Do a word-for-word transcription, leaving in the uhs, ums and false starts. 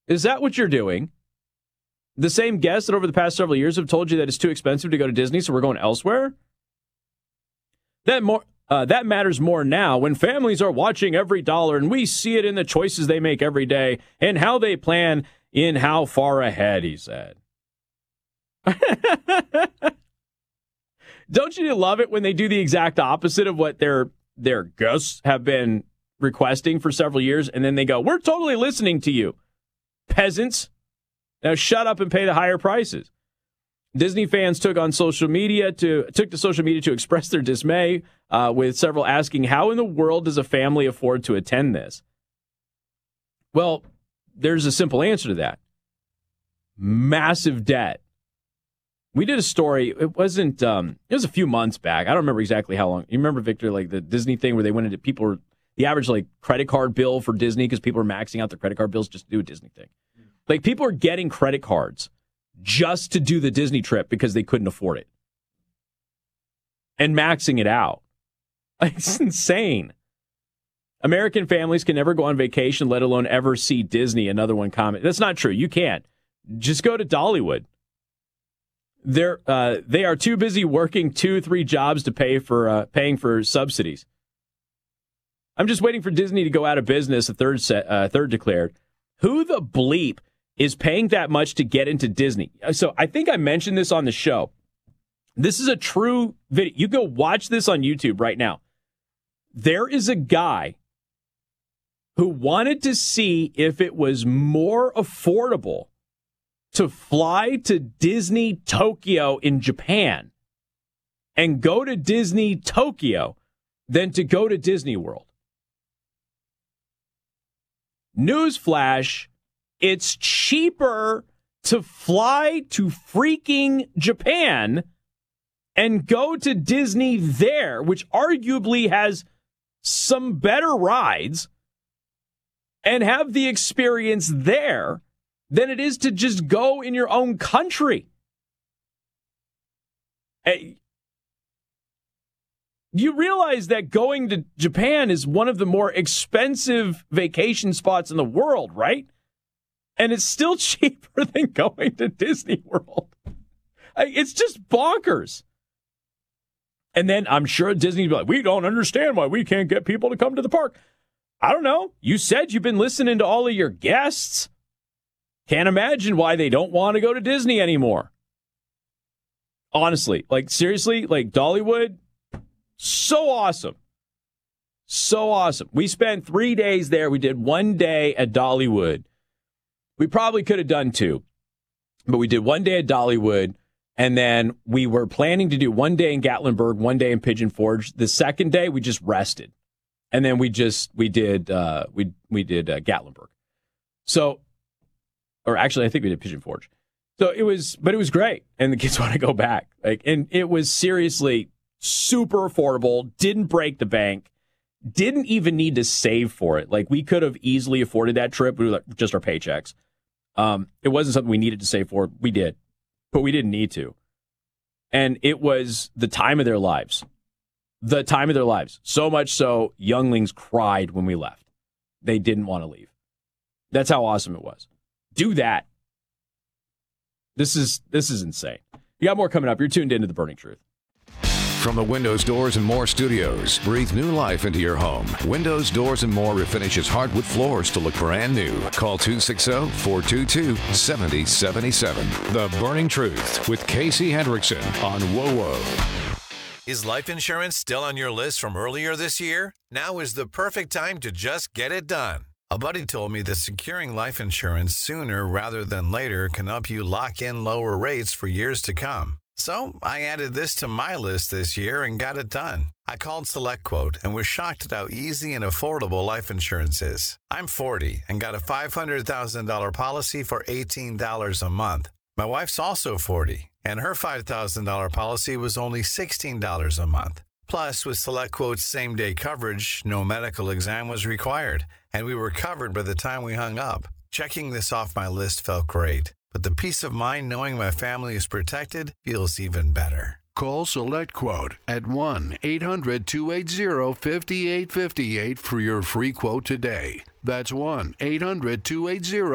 Is that what you're doing? The same guests that over the past several years have told you that it's too expensive to go to Disney, so we're going elsewhere? That more uh, that matters more now when families are watching every dollar and we see it in the choices they make every day and how they plan in how far ahead, he said. Don't you love it when they do the exact opposite of what their their guests have been requesting for several years, and then they go, we're totally listening to you, peasants. Now shut up and pay the higher prices. Disney fans took on social media to took to social media to express their dismay, uh, with several asking, how in the world does a family afford to attend this? Well, there's a simple answer to that. Massive debt. We did a story. It wasn't, um, it was a few months back. I don't remember exactly how long. You remember, Victor, like the Disney thing where they went into people were, the average like credit card bill for Disney because people are maxing out their credit card bills just to do a Disney thing. Like people are getting credit cards just to do the Disney trip because they couldn't afford it. And maxing it out. It's insane. American families can never go on vacation, let alone ever see Disney, another one comment. That's not true. You can't. Just go to Dollywood. They're, uh, they are too busy working two, three jobs to pay for uh, paying for subsidies. I'm just waiting for Disney to go out of business, a third, set, uh, third declared. Who the bleep is paying that much to get into Disney? So I think I mentioned this on the show. This is a true video. You go watch this on YouTube right now. There is a guy who wanted to see if it was more affordable to fly to Disney Tokyo in Japan and go to Disney Tokyo than to go to Disney World. Newsflash, it's cheaper to fly to freaking Japan and go to Disney there, which arguably has some better rides, and have the experience there than it is to just go in your own country. Hey, you realize that going to Japan is one of the more expensive vacation spots in the world, right? And it's still cheaper than going to Disney World. It's just bonkers. And then I'm sure Disney will be like, we don't understand why we can't get people to come to the park. I don't know. You said you've been listening to all of your guests. Can't imagine why they don't want to go to Disney anymore. Honestly, like seriously, like Dollywood, so awesome. So awesome. We spent three days there. We did one day at Dollywood. We probably could have done two, but we did one day at Dollywood, and then we were planning to do one day in Gatlinburg, one day in Pigeon Forge. The second day, we just rested, and then we just we did uh, we we did uh, Gatlinburg. So, or actually, I think we did Pigeon Forge. So it was, but it was great, and the kids want to go back. Like, and it was seriously super affordable. Didn't break the bank. Didn't even need to save for it. Like, we could have easily afforded that trip with just our paychecks. Um, it wasn't something we needed to save for. We did, but we didn't need to. And it was the time of their lives. The time of their lives. So much so, younglings cried when we left. They didn't want to leave. That's how awesome it was. Do that. This is this is insane. You got more coming up. You're tuned into The Burning Truth. From the Windows, Doors, and More studios, breathe new life into your home. Windows, Doors, and More refinishes hardwood floors to look brand new. Call two six zero, four two two, seven zero seven seven. The Burning Truth with Casey Hendrickson on W O W O. Is life insurance still on your list from earlier this year? Now is the perfect time to just get it done. A buddy told me that securing life insurance sooner rather than later can help you lock in lower rates for years to come. So I added this to my list this year and got it done. I called SelectQuote and was shocked at how easy and affordable life insurance is. I'm forty and got a five hundred thousand dollars policy for eighteen dollars a month. My wife's also forty, and her five thousand dollars policy was only sixteen dollars a month. Plus, with SelectQuote's same-day coverage, no medical exam was required, and we were covered by the time we hung up. Checking this off my list felt great. But the peace of mind knowing my family is protected feels even better. Call SelectQuote at one eight hundred two eight zero five eight five eight for your free quote today. That's one eight hundred two eight zero